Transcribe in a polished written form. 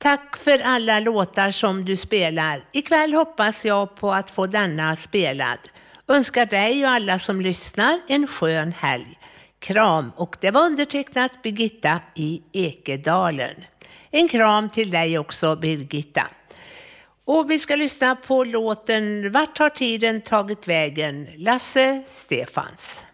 Tack för alla låtar som du spelar. Ikväll hoppas jag på att få denna spelad. Önskar dig och alla som lyssnar en skön helg. Kram, och det var undertecknat Birgitta i Ekedalen. En kram till dig också, Birgitta. Och vi ska lyssna på låten Vart har tiden tagit vägen? Lasse Stefans.